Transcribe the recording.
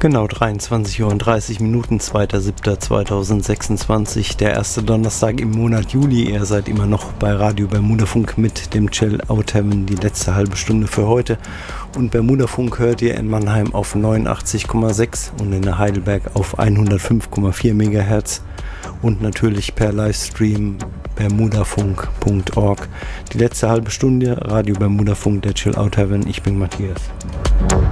Genau, 23:30 Uhr, 2.7.2026, der erste Donnerstag im Monat Juli. Ihr seid immer noch bei Radio Bermudafunk mit dem Chill Out Heaven, die letzte halbe Stunde für heute. Und Bermudafunk hört ihr in Mannheim auf 89,6 und in Heidelberg auf 105,4 MHz und natürlich per Livestream bermudafunk.org. Die letzte halbe Stunde Radio Bermudafunk, der Chill Out Heaven. Ich bin Matthias.